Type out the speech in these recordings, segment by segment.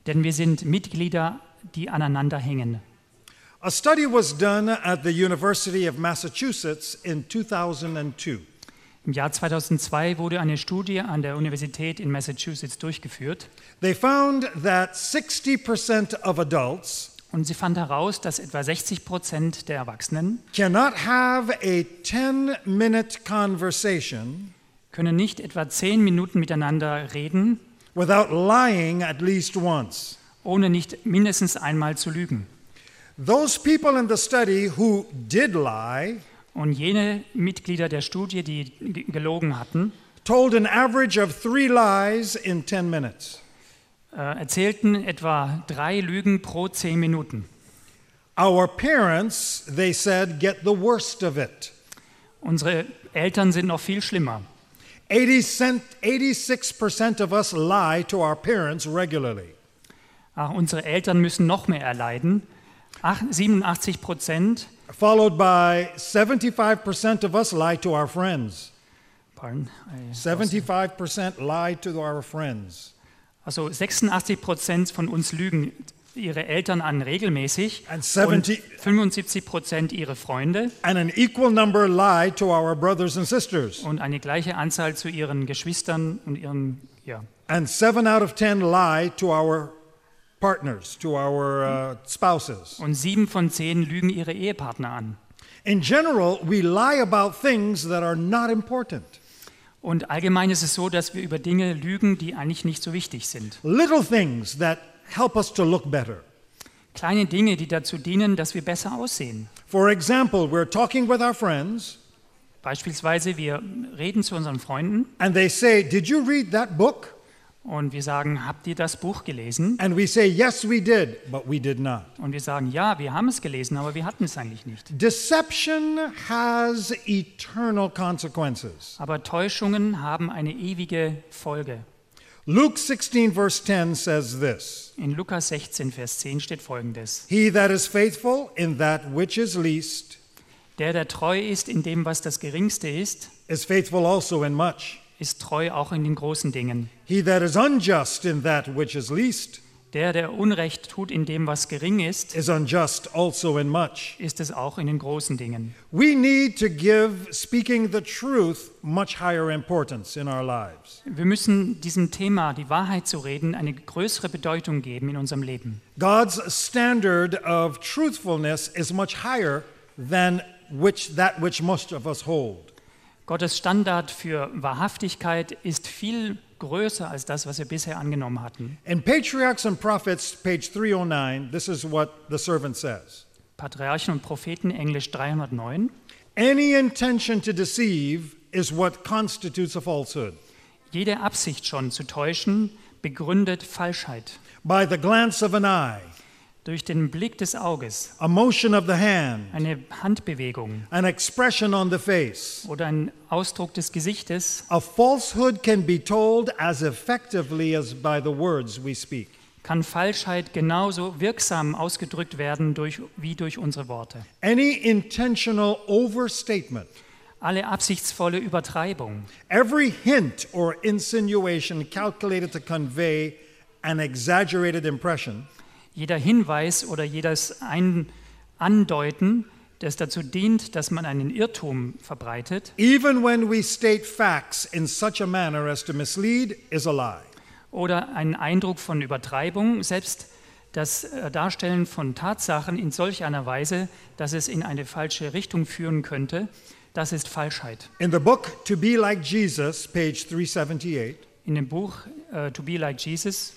denn wir sind Mitglieder, die aneinander hängen. A study was done at the University of Massachusetts in 2002. Im Jahr 2002 wurde eine Studie an der Universität in Massachusetts durchgeführt. They found that 60% of adults Und sie fand heraus, dass etwa 60% der Erwachsenen cannot have a 10-minute conversation können nicht etwa 10 Minuten miteinander reden, without lying at least once. ohne nicht mindestens einmal zu lügen. Those people in the study who did lie Und jene Mitglieder der Studie, die gelogen hatten, told an average of 3 lies in 10 minutes. erzählten etwa 3 Lügen pro 10 Minuten. Our parents, they said, get the worst of it. Unsere Eltern sind noch viel schlimmer. 86% of us lie to our parents regularly. Unsere Eltern müssen noch mehr erleiden. 87%, Followed by 75% of us lie to our friends. 75% lie to our friends. Also 86% von uns lügen ihre Eltern an regelmäßig And und 70 75% ihre Freunde and an equal number lie to our brothers and sisters. und eine gleiche Anzahl zu ihren Geschwistern und ihren, ja. And 7 out of 10 lie to our partners, to our spouses. Und 7 von 10 lügen ihre Ehepartner an. In general, we lie about things that are not important. Und allgemein ist es so, dass wir über Dinge lügen, die eigentlich nicht so wichtig sind. Little things that help us to look better. Kleine Dinge, die dazu dienen, dass wir besser aussehen. For example, we're talking with our friends Beispielsweise, wir reden zu unseren Freunden and they say, "Did you read that book?" und wir sagen, habt ihr das Buch gelesen? And we say, "Yes, we did, but we did not." Und wir sagen, ja, wir haben es gelesen, aber wir hatten es eigentlich nicht. Deception has eternal consequences. Aber Täuschungen haben eine ewige Folge. Luke 16 verse 10 says this, In Lukas 16, Vers 10 steht Folgendes. "He that is faithful in that which is least Der treu ist in dem, was das Geringste ist, is faithful also in much. ist treu auch in den großen Dingen. He that is unjust in that which is least Der Unrecht tut in dem, was gering ist, is unjust also in much." ist es auch in den großen Dingen. We need to give speaking the truth much higher importance in our lives. Wir müssen diesem Thema, die Wahrheit zu reden, eine größere Bedeutung geben in unserem Leben. God's standard of truthfulness is much higher than that which most of us hold. Gottes Standard für Wahrhaftigkeit ist viel größer als das, was wir bisher angenommen hatten. In Patriarchs and Prophets, page 309, this is what the servant says. Patriarchen und Propheten, Englisch 309. Any intention to deceive is what constitutes a falsehood. Jede Absicht schon zu täuschen begründet Falschheit. By the glance of an eye, Durch den Blick des Auges, a motion of the hand, eine Handbewegung an expression on the face. oder ein Ausdruck des Gesichtes A falsehood can be told as effectively as by the words we speak. kann Falschheit genauso wirksam ausgedrückt werden wie durch unsere Worte. Any intentional overstatement, Alle absichtsvolle Übertreibung, every hint or insinuation calculated to convey an exaggerated impression, jeder Hinweis oder jedes Andeuten, das dazu dient, dass man einen Irrtum verbreitet, even when we state facts in such a manner as to mislead, is a lie. oder einen Eindruck von Übertreibung, selbst das Darstellen von Tatsachen in solch einer Weise, dass es in eine falsche Richtung führen könnte, das ist Falschheit. In the book To Be Like Jesus, page 378, In dem Buch To Be Like Jesus,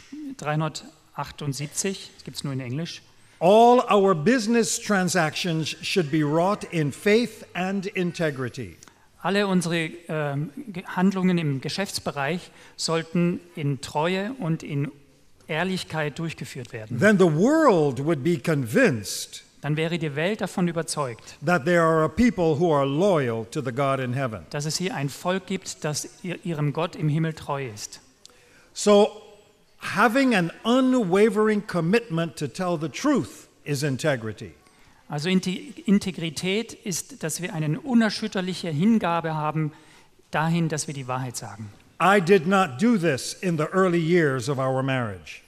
378, das gibt es nur in Englisch, all our business transactions should be wrought in faith and integrity. alle unsere Handlungen im Geschäftsbereich sollten in Treue und in Ehrlichkeit durchgeführt werden. Then the world would be convinced Dann wäre die Welt davon überzeugt, that there are a people who are loyal to the God in heaven. dass es hier ein Volk gibt, das ihrem Gott im Himmel treu ist. So, having an unwavering commitment to tell the truth is integrity. Also Integrität ist, dass wir eine unerschütterliche Hingabe haben dahin, dass wir die Wahrheit sagen. I did not do this in the early years of our marriage.